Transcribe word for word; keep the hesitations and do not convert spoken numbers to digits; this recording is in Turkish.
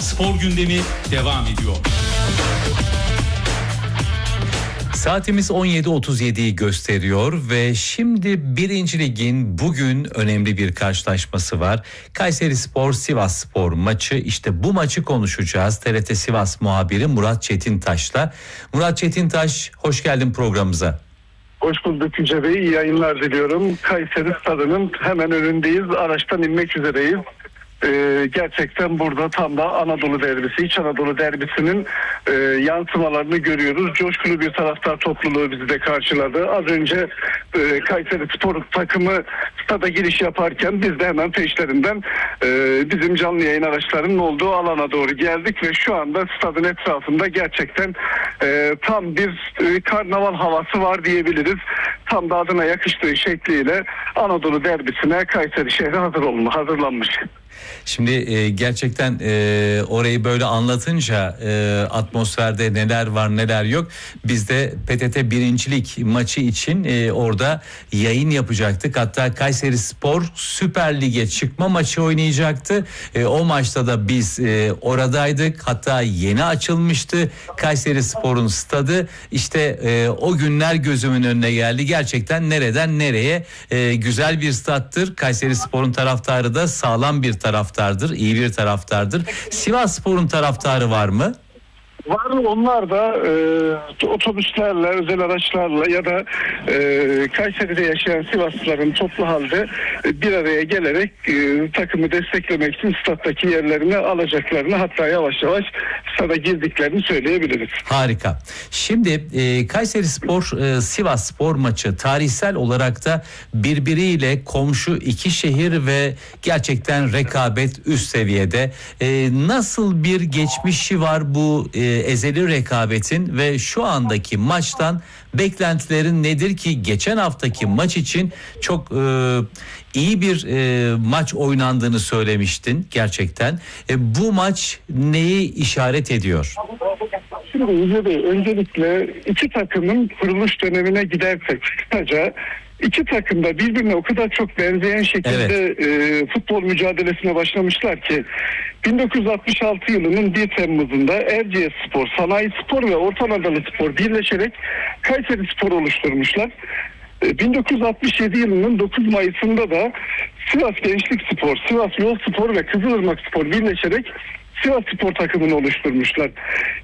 Spor gündemi devam ediyor. Saatimiz on yedi otuz yediyi gösteriyor ve şimdi birinci Lig'in bugün önemli bir karşılaşması var. Kayserispor Sivasspor maçı. İşte bu maçı konuşacağız. T R T Sivas muhabiri Murat Çetintaş'la. Murat Çetintaş, hoş geldin programımıza. Hoş bulduk Yüce Bey, iyi yayınlar diliyorum. Kayseri Stadı'nın hemen önündeyiz, araçtan inmek üzereyiz. Ee, gerçekten burada tam da Anadolu derbisi, İç Anadolu derbisinin e, yansımalarını görüyoruz. Coşkulu bir taraftar topluluğu bizi de karşıladı. Az önce e, Kayseri Spor takımı stada giriş yaparken biz de hemen peşlerinden e, bizim canlı yayın araçlarının olduğu alana doğru geldik ve şu anda stadın etrafında gerçekten e, tam bir e, karnaval havası var diyebiliriz. Tam da adına yakıştığı şekliyle Anadolu derbisine Kayseri şehri hazır olma, hazırlanmış. Şimdi e, gerçekten e, orayı böyle anlatınca e, atmosferde neler var neler yok. Biz de P T T birincilik maçı için e, orada yayın yapacaktık. Hatta Kayserispor Süper Lig'e çıkma maçı oynayacaktı. E, o maçta da biz e, oradaydık. Hatta yeni açılmıştı Kayserispor'un stadı. İşte e, o günler gözümün önüne geldi. Gerçekten nereden nereye e, güzel bir stattır. Kayserispor'un taraftarı da sağlam bir taraftardır, iyi bir taraftardır. Sivasspor'un taraftarı var mı? Var, onlar da e, otobüslerle, özel araçlarla ya da e, Kayseri'de yaşayan Sivaslıların toplu halde e, bir araya gelerek e, takımı desteklemek için stattaki yerlerini alacaklarını, hatta yavaş yavaş stada girdiklerini söyleyebiliriz. Harika. Şimdi e, Kayserispor e, Sivasspor maçı tarihsel olarak da birbiriyle komşu iki şehir ve gerçekten rekabet üst seviyede. E, nasıl bir geçmişi var bu e, ezeli rekabetin ve şu andaki maçtan beklentilerin nedir ki geçen haftaki maç için çok e, iyi bir e, maç oynandığını söylemiştin gerçekten. E, bu maç neyi işaret ediyor? Şimdi Yüce Bey, öncelikle iki takımın kuruluş dönemine gidersek kısaca, İki takım da birbirine o kadar çok benzeyen şekilde evet. e, futbol mücadelesine başlamışlar ki bin dokuz yüz altmış altı yılının bir Temmuz'unda Erciyesspor, Sanayispor ve Orta Anadolu Spor birleşerek Kayserispor oluşturmuşlar. E, bin dokuz yüz altmış yedi yılının dokuz Mayıs'ında da Sivas Gençlik Spor, Sivas Yol Spor ve Kızılırmak Spor birleşerek Sivasspor takımını oluşturmuşlar.